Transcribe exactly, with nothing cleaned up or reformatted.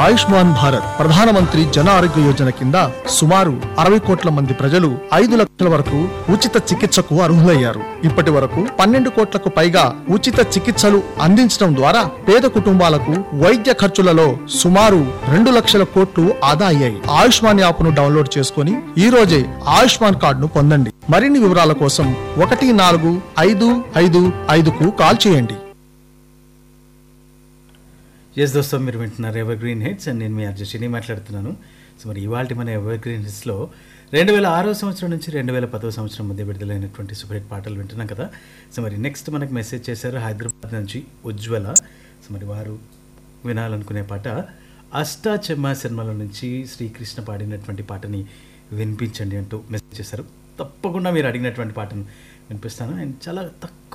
ఆయుష్మాన్ భారత్ ప్రధానమంత్రి జన ఆరోగ్య యోజన కింద సుమారు అరవై కోట్ల మంది ప్రజలు ఐదు లక్షల వరకు ఉచిత చికిత్సకు అర్హులయ్యారు. ఇప్పటి వరకు పన్నెండు కోట్లకు పైగా ఉచిత చికిత్సలు అందించడం ద్వారా పేద కుటుంబాలకు వైద్య ఖర్చులలో సుమారు రెండు లక్షల కోట్లు ఆదా అయ్యాయి. ఆయుష్మాన్ యాప్ ను డౌన్లోడ్ చేసుకుని ఈ రోజే ఆయుష్మాన్ కార్డును పొందండి. మరిన్ని వివరాల కోసం ఒకటి నాలుగు ఐదు ఐదు ఐదుకు కాల్ చేయండి. ఎస్ దోస్తో, మీరు వింటున్నారు ఎవర్ గ్రీన్ హిట్స్ అండ్ నేను మీ అర్జుషిని మాట్లాడుతున్నాను. సో మరి ఇవాళ మన ఎవర్ గ్రీన్ హిట్స్లో రెండు వేల ఆరో సంవత్సరం నుంచి రెండు వేల పదో సంవత్సరం మధ్య విడుదలైనటువంటి సూపర్ హిట్ పాటలు వింటున్నాం కదా. సో మరి నెక్స్ట్ మనకు మెసేజ్ చేశారు హైదరాబాద్ నుంచి ఉజ్వల. సో మరి వారు వినాలనుకునే పాట అష్టాచెమ్మ సినిమాలో నుంచి శ్రీకృష్ణ పాడినటువంటి పాటని వినిపించండి అంటూ మెసేజ్ చేశారు. తప్పకుండా మీరు అడిగినటువంటి పాటను వినిపిస్తాను. అండ్ చాలా తక్కువ